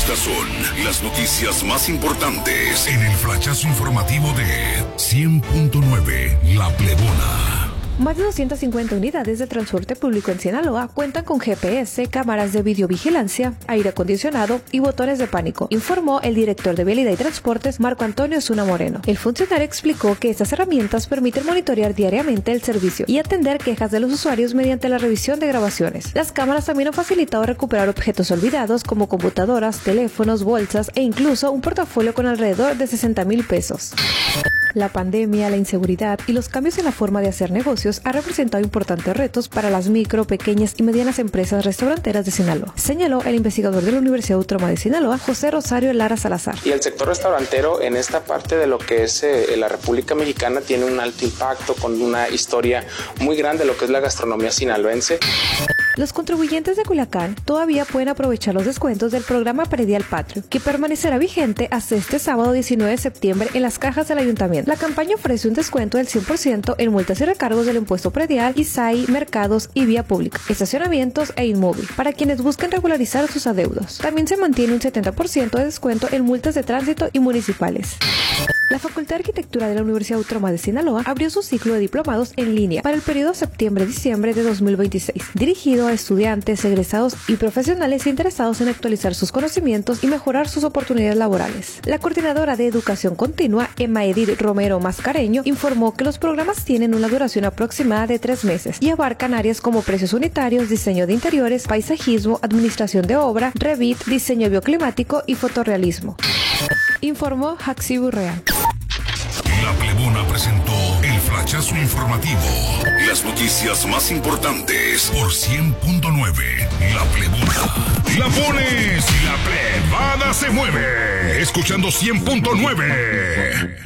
Estas son las noticias más importantes en el flachazo informativo de 100.9 La Plebona. Más de 250 unidades de transporte público en Sinaloa cuentan con GPS, cámaras de videovigilancia, aire acondicionado y botones de pánico, informó el director de Vialidad y Transportes, Marco Antonio Zuna Moreno. El funcionario explicó que estas herramientas permiten monitorear diariamente el servicio y atender quejas de los usuarios mediante la revisión de grabaciones. Las cámaras también han facilitado recuperar objetos olvidados como computadoras, teléfonos, bolsas e incluso un portafolio con alrededor de 60,000 pesos. La pandemia, la inseguridad y los cambios en la forma de hacer negocios ha representado importantes retos para las micro, pequeñas y medianas empresas restauranteras de Sinaloa, señaló el investigador de la Universidad Autónoma de Sinaloa, José Rosario Lara Salazar. Y el sector restaurantero en esta parte de lo que es la República Mexicana tiene un alto impacto con una historia muy grande de lo que es la gastronomía sinaloense. Los contribuyentes de Culiacán todavía pueden aprovechar los descuentos del programa Predial Patrio, que permanecerá vigente hasta este sábado 19 de septiembre en las cajas del ayuntamiento. La campaña ofrece un descuento del 100% en multas y recargos del impuesto predial, ISAI, mercados y vía pública, estacionamientos e inmóvil, para quienes busquen regularizar sus adeudos. También se mantiene un 70% de descuento en multas de tránsito y municipales. La Facultad de Arquitectura de la Universidad Autónoma de Sinaloa abrió su ciclo de diplomados en línea para el periodo septiembre-diciembre de 2026, dirigido a estudiantes, egresados y profesionales interesados en actualizar sus conocimientos y mejorar sus oportunidades laborales. La coordinadora de Educación Continua, Emma Edith Romero Mascareño, informó que los programas tienen una duración aproximada de 3 meses y abarcan áreas como precios unitarios, diseño de interiores, paisajismo, administración de obra, Revit, diseño bioclimático y fotorrealismo. Informó Jaxi Burrea. La Plebona presentó el flachazo informativo. Las noticias más importantes por 100.9 La Plebona. La pones y la plebada se mueve. Escuchando 100.9.